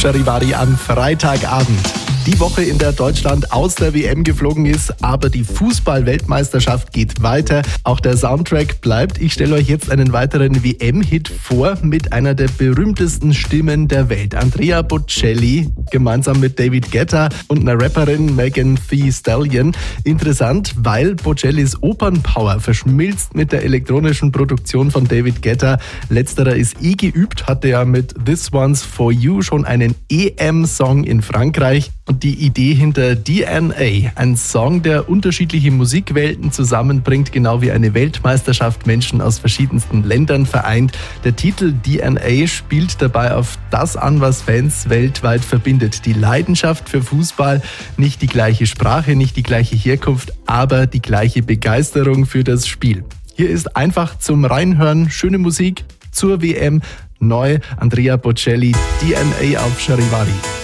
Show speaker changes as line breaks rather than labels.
Charivari am Freitagabend. Die Woche, in der Deutschland aus der WM geflogen ist, aber die Fußball-Weltmeisterschaft geht weiter. Auch der Soundtrack bleibt. Ich stelle euch jetzt einen weiteren WM-Hit vor mit einer der berühmtesten Stimmen der Welt. Andrea Bocelli, gemeinsam mit David Guetta und einer Rapperin Megan Thee Stallion. Interessant, weil Bocellis Opernpower verschmilzt mit der elektronischen Produktion von David Guetta. Letzterer ist geübt, hatte ja mit This One's For You schon einen EM-Song in Frankreich. Und die Idee hinter DNA, ein Song, der unterschiedliche Musikwelten zusammenbringt, genau wie eine Weltmeisterschaft Menschen aus verschiedensten Ländern vereint. Der Titel DNA spielt dabei auf das an, was Fans weltweit verbindet. Die Leidenschaft für Fußball, nicht die gleiche Sprache, nicht die gleiche Herkunft, aber die gleiche Begeisterung für das Spiel. Hier ist einfach zum Reinhören schöne Musik zur WM. Neu Andrea Bocelli, DNA auf Charivari.